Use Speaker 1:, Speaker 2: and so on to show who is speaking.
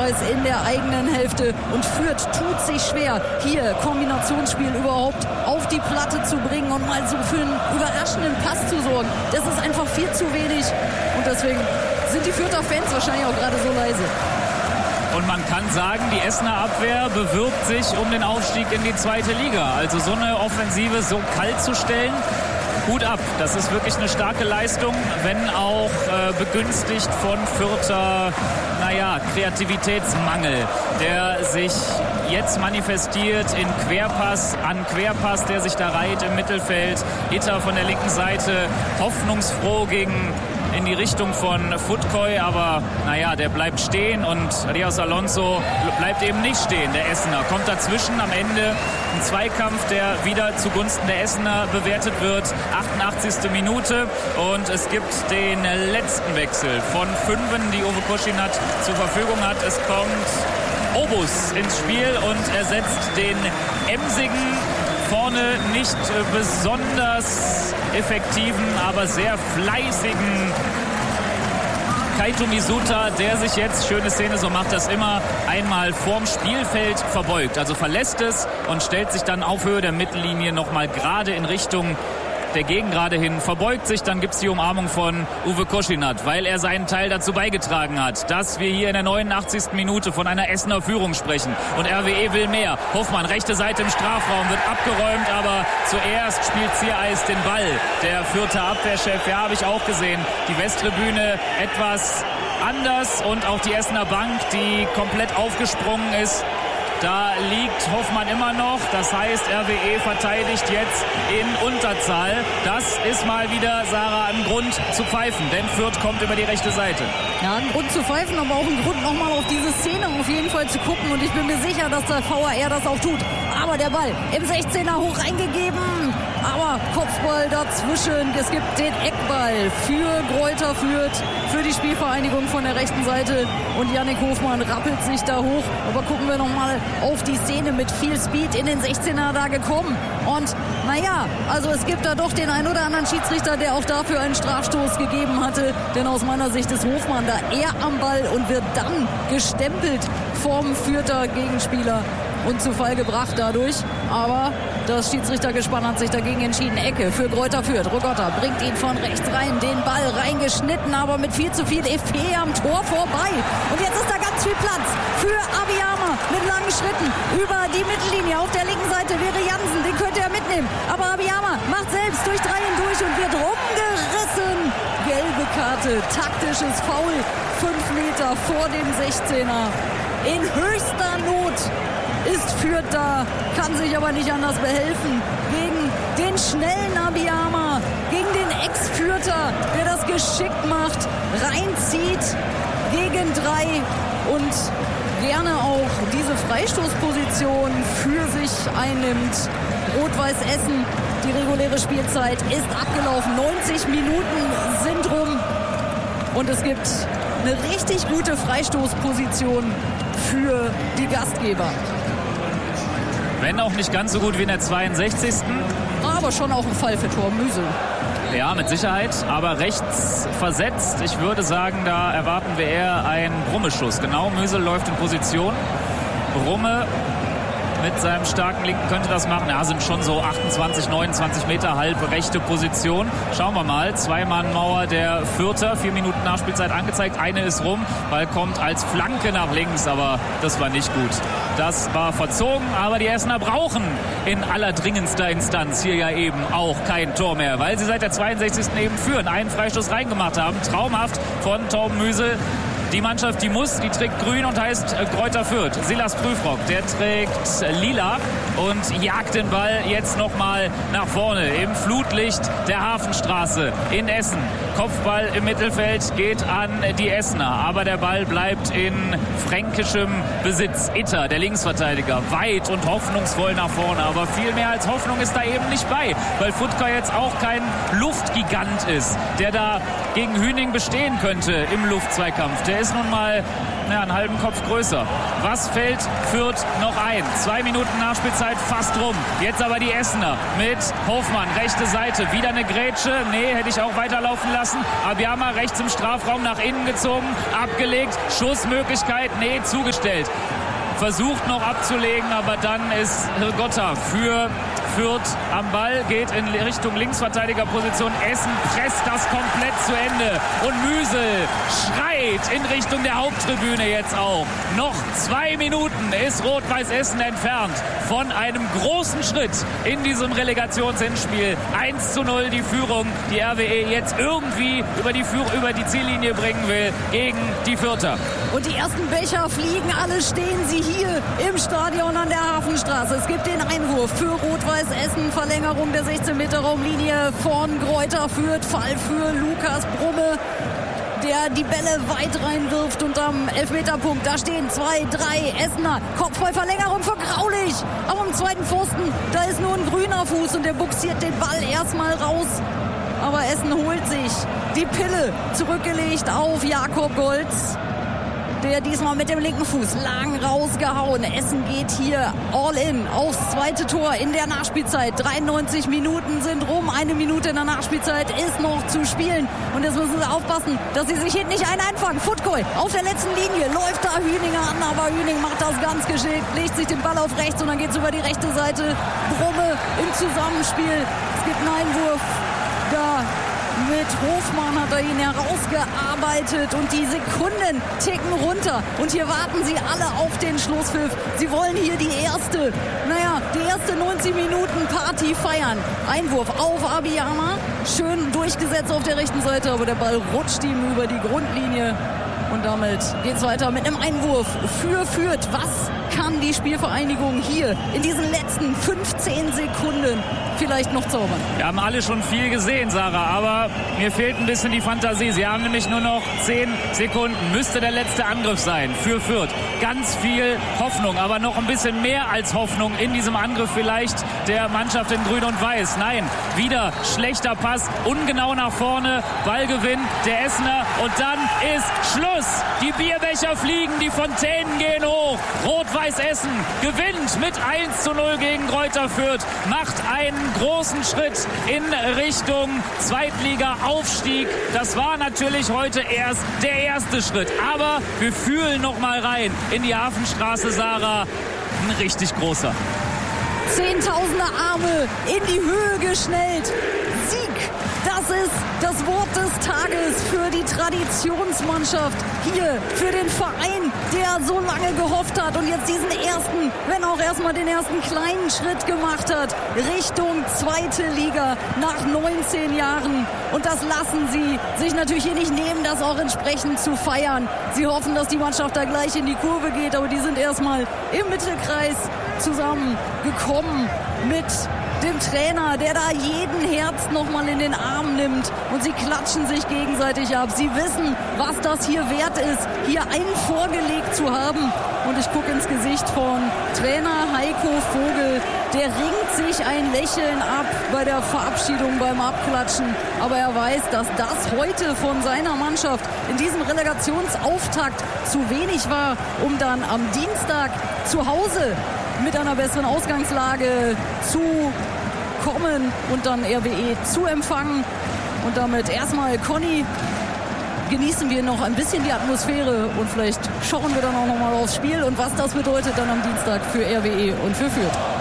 Speaker 1: Umkreis in der eigenen Hälfte und Fürth tut sich schwer, hier Kombinationsspiel überhaupt auf die Platte zu bringen und mal so für einen überraschenden Pass zu sorgen. Das ist einfach viel zu wenig und deswegen sind die Fürther Fans wahrscheinlich auch gerade so leise.
Speaker 2: Und man kann sagen, die Essener Abwehr bewirbt sich um den Aufstieg in die zweite Liga. Also so eine Offensive so kalt zu stellen, Hut ab. Das ist wirklich eine starke Leistung, wenn auch begünstigt von Fürther, Kreativitätsmangel, der sich jetzt manifestiert in Querpass an Querpass, der sich da reiht im Mittelfeld. Itter von der linken Seite hoffnungsfroh in die Richtung von Futkoi, aber der bleibt stehen und Rios Alonso bleibt eben nicht stehen. Der Essener kommt dazwischen, am Ende ein Zweikampf, der wieder zugunsten der Essener bewertet wird. 88. Minute und es gibt den letzten Wechsel von 5, die Uwe Koschinat zur Verfügung hat. Es kommt Obus ins Spiel und ersetzt den emsigen, vorne nicht besonders effektiven, aber sehr fleißigen Kaito Misuta, der sich jetzt, schöne Szene, so macht das immer, einmal vorm Spielfeld verbeugt. Also verlässt es und stellt sich dann auf Höhe der Mittellinie nochmal gerade in Richtung der Gegengrade hin, verbeugt sich, dann gibt es die Umarmung von Uwe Koschinat, weil er seinen Teil dazu beigetragen hat, dass wir hier in der 89. Minute von einer Essener Führung sprechen. Und RWE will mehr. Hoffmann, rechte Seite im Strafraum, wird abgeräumt, aber zuerst spielt Ziereis den Ball. Der Fürther Abwehrchef, habe ich auch gesehen. Die Westtribüne etwas anders und auch die Essener Bank, die komplett aufgesprungen ist. Da liegt Hoffmann immer noch. Das heißt, RWE verteidigt jetzt in Unterzahl. Das ist mal wieder, Sarah, ein Grund zu pfeifen. Denn Fürth kommt über die rechte Seite.
Speaker 1: Ja, ein Grund zu pfeifen, aber auch ein Grund, nochmal auf diese Szene auf jeden Fall zu gucken. Und ich bin mir sicher, dass der VAR das auch tut. Aber der Ball im 16er hoch reingegeben. Aber Kopfball dazwischen. Es gibt den Eckball für Greuther Fürth, für die Spielvereinigung von der rechten Seite. Und Yannick Hofmann rappelt sich da hoch. Aber gucken wir nochmal auf die Szene, mit viel Speed in den 16er da gekommen. Und also es gibt da doch den einen oder anderen Schiedsrichter, der auch dafür einen Strafstoß gegeben hatte. Denn aus meiner Sicht ist Hofmann da eher am Ball und wird dann gestempelt vom Fürther Gegenspieler und zu Fall gebracht dadurch. Aber das Schiedsrichtergespann hat sich dagegen entschieden. Ecke für Greuther Fürth. Rogotta bringt ihn von rechts rein, den Ball reingeschnitten, aber mit viel zu viel Effet am Tor vorbei. Und jetzt ist da ganz viel Platz für Abiyama mit langen Schritten über die Mittellinie. Auf der linken Seite wäre Jansen, den könnte er mitnehmen. Aber Abiyama macht selbst durch 3 hindurch und wird rumgerissen. Gelbe Karte, taktisches Foul, 5 Meter vor dem 16er. In höchster Not ist Fürth da, kann sich aber nicht anders behelfen. Gegen den schnellen Abiyama, gegen den Ex-Fürther, der das geschickt macht, reinzieht gegen 3 und gerne auch diese Freistoßposition für sich einnimmt. Rot-Weiß Essen, die reguläre Spielzeit ist abgelaufen. 90 Minuten sind rum und es gibt eine richtig gute Freistoßposition für die Gastgeber.
Speaker 2: Wenn auch nicht ganz so gut wie in der 62.
Speaker 1: Aber schon auch ein Fall für Torben Müsel.
Speaker 2: Ja, mit Sicherheit, aber rechts versetzt. Ich würde sagen, da erwarten wir eher einen Brumme-Schuss. Genau, Müsel läuft in Position. Brumme mit seinem starken Linken könnte das machen. Ja, sind schon so 28, 29 Meter halb rechte Position. Schauen wir mal. 2-Mann-Mauer der Fürther. 4 Minuten Nachspielzeit angezeigt. Eine ist rum. Ball kommt als Flanke nach links, aber das war nicht gut. Das war verzogen, aber die Essener brauchen in allerdringendster Instanz hier ja eben auch kein Tor mehr, weil sie seit der 62. eben führen. Einen Freistoß reingemacht haben. Traumhaft von Torben Müsel. Die Mannschaft, die trägt grün und heißt Greuther Fürth. Silas Prüfrock, der trägt lila und jagt den Ball jetzt nochmal nach vorne im Flutlicht der Hafenstraße in Essen. Kopfball im Mittelfeld geht an die Essener, aber der Ball bleibt in fränkischem Besitz. Itter, der Linksverteidiger, weit und hoffnungsvoll nach vorne, aber viel mehr als Hoffnung ist da eben nicht bei, weil Futkoi jetzt auch kein Luftgigant ist, der da gegen Hüning bestehen könnte im Luftzweikampf. Der ist nun mal einen halben Kopf größer. Was fällt Fürth noch ein? 2 Minuten Nachspielzeit fast rum. Jetzt aber die Essener mit Hofmann, rechte Seite. Wieder eine Grätsche. Nee, hätte ich auch weiterlaufen lassen. Abiyama rechts im Strafraum nach innen gezogen, abgelegt. Schussmöglichkeit, nee, zugestellt. Versucht noch abzulegen, aber dann ist Hirgotta für Fürth am Ball, geht in Richtung Linksverteidigerposition. Essen presst das komplett zu Ende. Und Müsel schreit in Richtung der Haupttribüne jetzt auch. Noch 2 Minuten ist Rot-Weiß Essen entfernt von einem großen Schritt in diesem Relegationsendspiel. 1:0 die Führung, die RWE jetzt irgendwie über die Ziellinie bringen will gegen die Fürther.
Speaker 1: Und die ersten Becher fliegen, alle stehen sie hier im Stadion an der Hafenstraße. Es gibt den Einwurf für Rot-Weiß Essen, Verlängerung der 16-Meter-Raumlinie von Greuther Fürth, Fall für Lukas Brumme, der die Bälle weit reinwirft und am Elfmeterpunkt, da stehen 2, 3 Essener. Kopfballverlängerung für Graulich, aber am zweiten Pfosten, da ist nur ein grüner Fuß und der buxiert den Ball erstmal raus. Aber Essen holt sich die Pille, zurückgelegt auf Jakob Golz, der diesmal mit dem linken Fuß lang rausgehauen. Essen geht hier all in aufs zweite Tor in der Nachspielzeit. 93 Minuten sind rum. 1 Minute in der Nachspielzeit ist noch zu spielen. Und jetzt müssen sie aufpassen, dass sie sich hinten nicht einfangen. Futkoy auf der letzten Linie läuft da Hüninger an, aber Hüning macht das ganz geschickt, legt sich den Ball auf rechts und dann geht es über die rechte Seite. Brumme im Zusammenspiel. Es gibt einen Einwurf da. Mit Hofmann hat er ihn herausgearbeitet und die Sekunden ticken runter. Und hier warten sie alle auf den Schlusspfiff. Sie wollen hier die erste 90 Minuten Party feiern. Einwurf auf Abiyama. Schön durchgesetzt auf der rechten Seite, aber der Ball rutscht ihm über die Grundlinie. Und damit geht es weiter mit einem Einwurf für Fürth. Was kann die Spielvereinigung hier in diesen letzten 15 Sekunden vielleicht noch zaubern?
Speaker 2: Wir haben alle schon viel gesehen, Sarah, aber mir fehlt ein bisschen die Fantasie. Sie haben nämlich nur noch 10 Sekunden. Müsste der letzte Angriff sein für Fürth. Ganz viel Hoffnung, aber noch ein bisschen mehr als Hoffnung in diesem Angriff vielleicht der Mannschaft in Grün und Weiß. Nein, wieder schlechter Pass, ungenau nach vorne, Ballgewinn der Essener und dann ist Schluss. Die Bierbecher fliegen, die Fontänen gehen hoch. Rot-Weiß Essen gewinnt mit 1:0 gegen Greuther Fürth, macht einen großen Schritt in Richtung Zweitliga-Aufstieg. Das war natürlich heute erst der erste Schritt, aber wir fühlen noch mal rein in die Hafenstraße, Sarah. Ein richtig großer.
Speaker 1: Zehntausende Arme in die Höhe geschnellt. Sieg, das ist das Wort des Tages für die Traditionsmannschaft hier, für den Verein, der so lange gehofft hat und jetzt diesen ersten, wenn auch erstmal den ersten kleinen Schritt gemacht hat, Richtung zweite Liga nach 19 Jahren. Und das lassen sie sich natürlich hier nicht nehmen, das auch entsprechend zu feiern. Sie hoffen, dass die Mannschaft da gleich in die Kurve geht, aber die sind erstmal im Mittelkreis zusammengekommen mit dem Trainer, der da jeden Herz nochmal in den Arm nimmt und sie klatschen sich gegenseitig ab. Sie wissen, was das hier wert ist, hier einen vorgelegt zu haben. Und ich gucke ins Gesicht von Trainer Heiko Vogel. Der ringt sich ein Lächeln ab bei der Verabschiedung, beim Abklatschen. Aber er weiß, dass das heute von seiner Mannschaft in diesem Relegationsauftakt zu wenig war, um dann am Dienstag zu Hause mit einer besseren Ausgangslage zu kommen und dann RWE zu empfangen. Und damit erstmal, Conny, genießen wir noch ein bisschen die Atmosphäre und vielleicht schauen wir dann auch noch mal aufs Spiel und was das bedeutet dann am Dienstag für RWE und für Fürth.